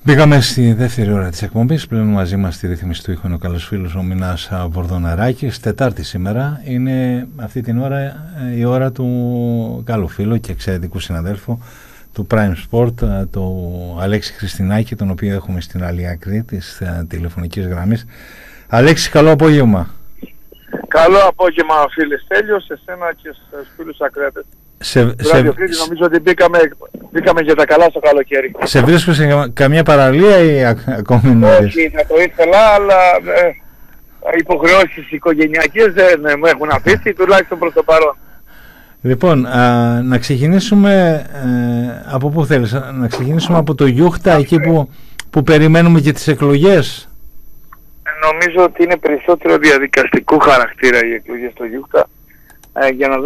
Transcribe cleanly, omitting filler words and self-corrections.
Μπήκαμε στη δεύτερη ώρα της εκπομπής. Πλέον μαζί μας στη ρύθμιση του ήχου είναι ο καλός φίλος ο Μινάς Βορδοναράκης. Τετάρτη σήμερα είναι αυτή την ώρα η ώρα του καλού φίλου και εξαιρετικού συναδέλφου του Prime Sport, του Αλέξη Χριστινάκη, τον οποίο έχουμε στην άλλη άκρη της τηλεφωνικής γραμμής. Αλέξη, καλό απόγευμα. Καλό απόγευμα, φίλε Στέλιο, σε σένα και στους φίλους ακράτες. Νομίζω ότι μπήκαμε για τα καλά στο καλοκαίρι. Σε βρίσκω σε καμία παραλία ή ακόμη νωρίς? Όχι, θα το ήθελα, αλλά υποχρεώσεις οικογενειακές δεν μου έχουν αφήσει, τουλάχιστον προς το παρόν. Λοιπόν, να ξεκινήσουμε από πού θέλεις? Να ξεκινήσουμε από το Γιούχτα, εκεί που περιμένουμε και τις εκλογές. Νομίζω ότι είναι περισσότερο διαδικαστικού χαρακτήρα οι εκλογές στο Γιούχτα, για να